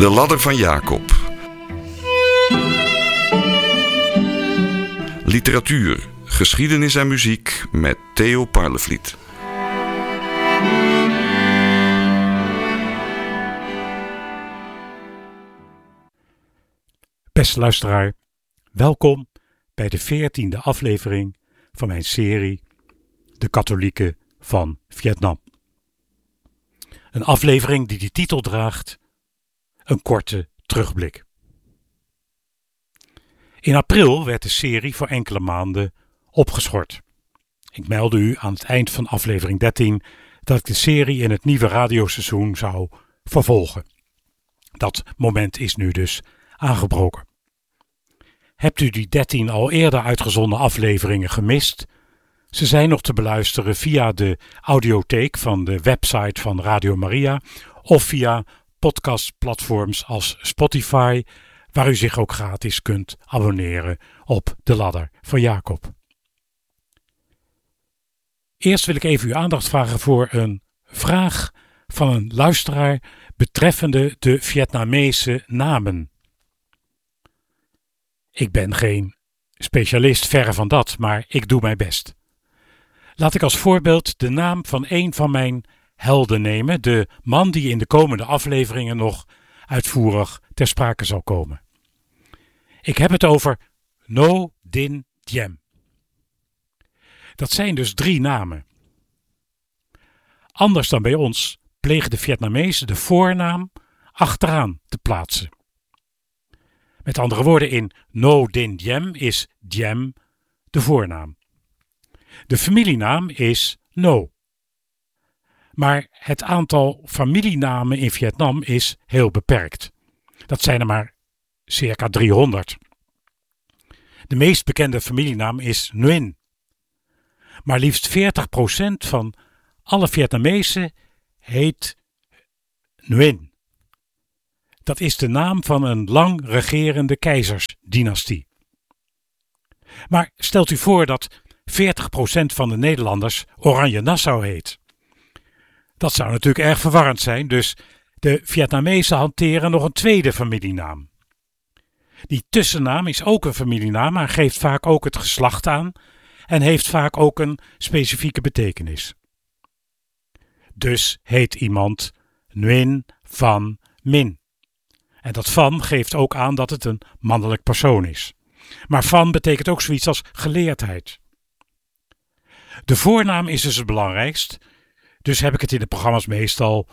De Ladder van Jacob. Literatuur, geschiedenis en muziek met Theo Parlevliet. Beste luisteraar, welkom bij de 14e aflevering van mijn serie De Katholieken van Vietnam. Een aflevering die de titel draagt: Een korte terugblik. In april werd de serie voor enkele maanden opgeschort. Ik meldde u aan het eind van aflevering 13 dat ik de serie in het nieuwe radioseizoen zou vervolgen. Dat moment is nu dus aangebroken. Hebt u die 13 al eerder uitgezonden afleveringen gemist? Ze zijn nog te beluisteren via de audiotheek van de website van Radio Maria of via podcastplatforms als Spotify, waar u zich ook gratis kunt abonneren op De Ladder van Jacob. Eerst wil ik even uw aandacht vragen voor een vraag van een luisteraar betreffende de Vietnamese namen. Ik ben geen specialist, verre van dat, maar ik doe mijn best. Laat ik als voorbeeld de naam van een van mijn helden nemen, de man die in de komende afleveringen nog uitvoerig ter sprake zal komen. Ik heb het over Ngo Dinh Diem. Dat zijn dus 3 namen. Anders dan bij ons plegen de Vietnamezen de voornaam achteraan te plaatsen. Met andere woorden, in Ngo Dinh Diem is Diem de voornaam. De familienaam is Ngo. Maar het aantal familienamen in Vietnam is heel beperkt. Dat zijn er maar circa 300. De meest bekende familienaam is Nguyen. Maar liefst 40% van alle Vietnamezen heet Nguyen. Dat is de naam van een lang regerende keizersdynastie. Maar stelt u voor dat 40% van de Nederlanders Oranje Nassau heet. Dat zou natuurlijk erg verwarrend zijn, dus de Vietnamezen hanteren nog een tweede familienaam. Die tussennaam is ook een familienaam, maar geeft vaak ook het geslacht aan en heeft vaak ook een specifieke betekenis. Dus heet iemand Nguyen Van Minh. En dat van geeft ook aan dat het een mannelijk persoon is. Maar van betekent ook zoiets als geleerdheid. De voornaam is dus het belangrijkst, dus heb ik het in de programma's meestal